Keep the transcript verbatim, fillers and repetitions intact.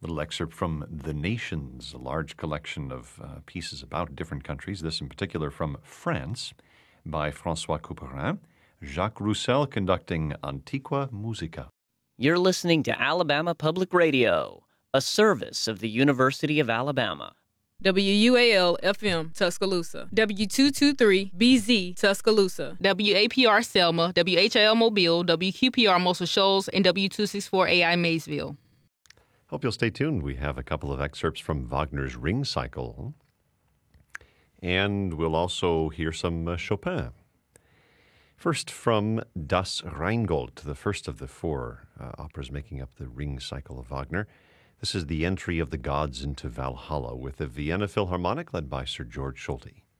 Little excerpt from The Nations, a large collection of uh, pieces about different countries, this in particular from France, by François Couperin. Jacques Roussel conducting Antiqua Musica. You're listening to Alabama Public Radio, a service of the University of Alabama. W U A L F M Tuscaloosa, W two twenty-three B Z Tuscaloosa, W A P R Selma, W H I L Mobile, W Q P R Muscle Shoals, and W two sixty-four A I Maysville. Hope you'll stay tuned. We have a couple of excerpts from Wagner's Ring Cycle, and we'll also hear some uh, Chopin. First, from Das Rheingold, the first of the four uh, operas making up the Ring Cycle of Wagner. This is the entry of the gods into Valhalla with the Vienna Philharmonic led by Sir George Solti.